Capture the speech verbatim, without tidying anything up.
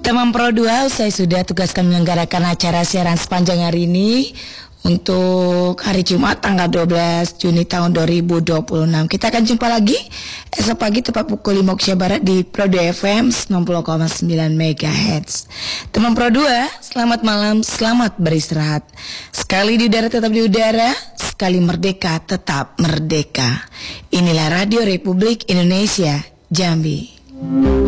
Teman Pro dua, usai sudah tugaskan menyelenggarakan acara siaran sepanjang hari ini untuk hari Jumat tanggal dua belas Juni tahun dua ribu dua puluh enam. Kita akan jumpa lagi esok pagi tepat pukul lima waktu Indonesia Barat di Pro dua F M sembilan puluh koma sembilan megahertz. Teman Pro dua, selamat malam, selamat beristirahat. Sekali di udara tetap di udara, sekali merdeka tetap merdeka. Inilah Radio Republik Indonesia Jambi.